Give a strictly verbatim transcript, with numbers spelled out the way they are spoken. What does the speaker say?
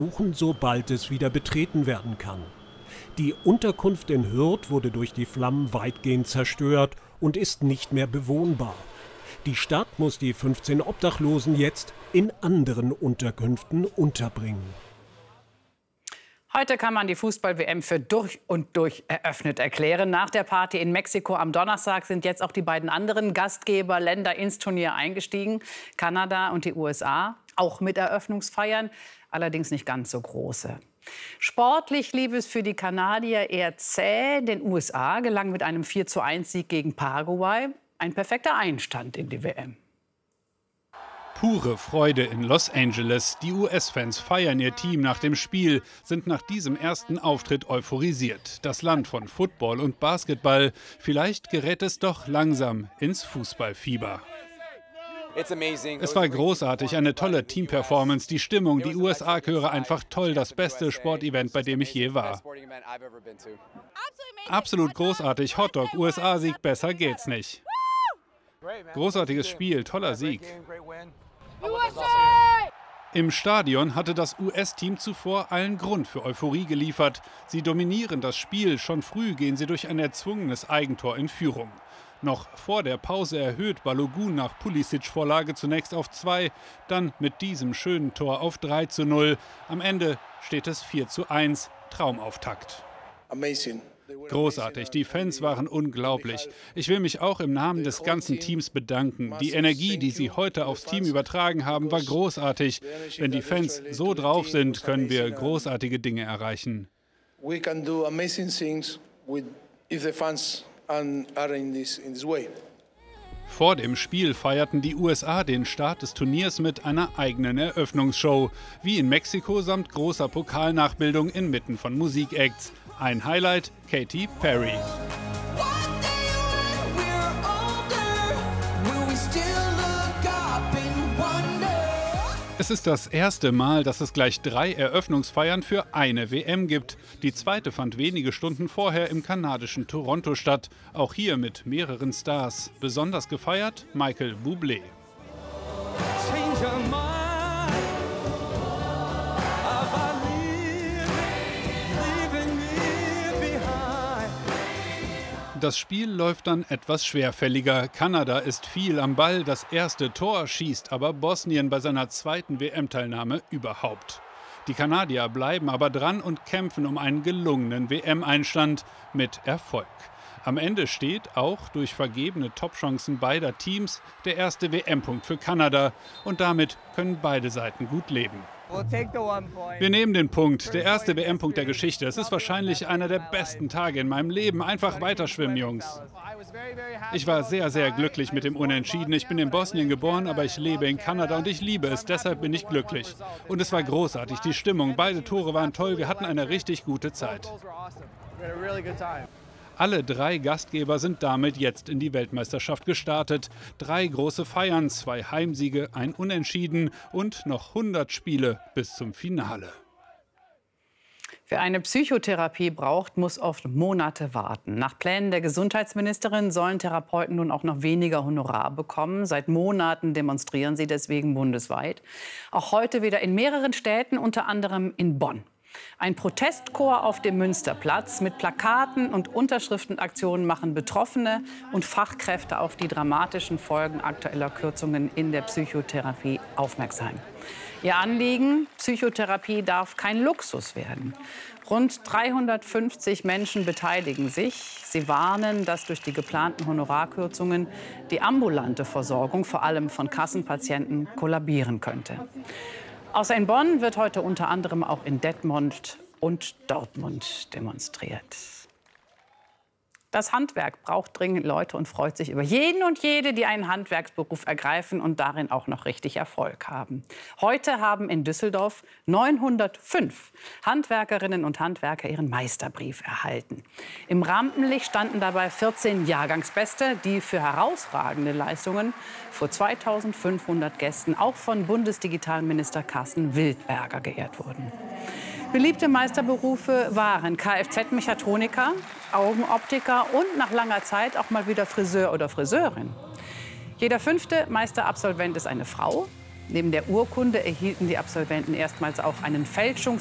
Buchen, sobald es wieder betreten werden kann. Die Unterkunft in Hürth wurde durch die Flammen weitgehend zerstört und ist nicht mehr bewohnbar. Die Stadt muss die fünfzehn Obdachlosen jetzt in anderen Unterkünften unterbringen. Heute kann man die Fußball-W M für durch und durch eröffnet erklären. Nach der Party in Mexiko am Donnerstag sind jetzt auch die beiden anderen Gastgeberländer ins Turnier eingestiegen. Kanada und die U S A, auch mit Eröffnungsfeiern, allerdings nicht ganz so große. Sportlich lief es für die Kanadier eher zäh. Den U S A gelang mit einem vier zu eins Sieg gegen Paraguay ein perfekter Einstand in die W M. Pure Freude in Los Angeles. Die U S-Fans feiern ihr Team nach dem Spiel, sind nach diesem ersten Auftritt euphorisiert. Das Land von Football und Basketball. Vielleicht gerät es doch langsam ins Fußballfieber. Es war großartig, eine tolle Team-Performance, die Stimmung, die U S A-Chöre einfach toll, das beste Sportevent, bei dem ich je war. Absolut großartig, Hotdog, U S A-Sieg, besser geht's nicht. Großartiges Spiel, toller Sieg. Im Stadion hatte das U S-Team zuvor allen Grund für Euphorie geliefert. Sie dominieren das Spiel, schon früh gehen sie durch ein erzwungenes Eigentor in Führung. Noch vor der Pause erhöht Balogun nach Pulisic-Vorlage zunächst auf zwei, dann mit diesem schönen Tor auf drei zu null. Am Ende steht es vier zu eins, Traumauftakt. Großartig, die Fans waren unglaublich. Ich will mich auch im Namen des ganzen Teams bedanken. Die Energie, die sie heute aufs Team übertragen haben, war großartig. Wenn die Fans so drauf sind, können wir großartige Dinge erreichen. Vor dem Spiel feierten die U S A den Start des Turniers mit einer eigenen Eröffnungsshow. Wie in Mexiko samt großer Pokalnachbildung inmitten von Musikacts. Ein Highlight, Katy Perry. Es ist das erste Mal, dass es gleich drei Eröffnungsfeiern für eine W M gibt. Die zweite fand wenige Stunden vorher im kanadischen Toronto statt. Auch hier mit mehreren Stars. Besonders gefeiert Michael Bublé. Das Spiel läuft dann etwas schwerfälliger. Kanada ist viel am Ball, das erste Tor schießt aber Bosnien bei seiner zweiten W M-Teilnahme überhaupt. Die Kanadier bleiben aber dran und kämpfen um einen gelungenen W M-Einstand mit Erfolg. Am Ende steht, auch durch vergebene Topchancen beider Teams, der erste W M-Punkt für Kanada. Und damit können beide Seiten gut leben. Wir nehmen den Punkt, der erste W M-Punkt der Geschichte. Es ist wahrscheinlich einer der besten Tage in meinem Leben. Einfach weiterschwimmen, Jungs. Ich war sehr, sehr glücklich mit dem Unentschieden. Ich bin in Bosnien geboren, aber ich lebe in Kanada und ich liebe es. Deshalb bin ich glücklich. Und es war großartig, die Stimmung. Beide Tore waren toll. Wir hatten eine richtig gute Zeit. Alle drei Gastgeber sind damit jetzt in die Weltmeisterschaft gestartet. Drei große Feiern, zwei Heimsiege, ein Unentschieden und noch hundert Spiele bis zum Finale. Wer eine Psychotherapie braucht, muss oft Monate warten. Nach Plänen der Gesundheitsministerin sollen Therapeuten nun auch noch weniger Honorar bekommen. Seit Monaten demonstrieren sie deswegen bundesweit. Auch heute wieder in mehreren Städten, unter anderem in Bonn. Ein Protestchor auf dem Münsterplatz mit Plakaten und Unterschriftenaktionen machen Betroffene und Fachkräfte auf die dramatischen Folgen aktueller Kürzungen in der Psychotherapie aufmerksam. Ihr Anliegen: Psychotherapie darf kein Luxus werden. Rund dreihundertfünfzig Menschen beteiligen sich. Sie warnen, dass durch die geplanten Honorarkürzungen die ambulante Versorgung, vor allem von Kassenpatienten, kollabieren könnte. Außer in Bonn wird heute unter anderem auch in Detmold und Dortmund demonstriert. Das Handwerk braucht dringend Leute und freut sich über jeden und jede, die einen Handwerksberuf ergreifen und darin auch noch richtig Erfolg haben. Heute haben in Düsseldorf neunhundertfünf Handwerkerinnen und Handwerker ihren Meisterbrief erhalten. Im Rampenlicht standen dabei vierzehn Jahrgangsbeste, die für herausragende Leistungen vor zweitausendfünfhundert Gästen auch von Bundesdigitalminister Carsten Wildberger geehrt wurden. Beliebte Meisterberufe waren Kfz-Mechatroniker, Augenoptiker und nach langer Zeit auch mal wieder Friseur oder Friseurin. Jeder fünfte Meisterabsolvent ist eine Frau. Neben der Urkunde erhielten die Absolventen erstmals auch einen Fälschungs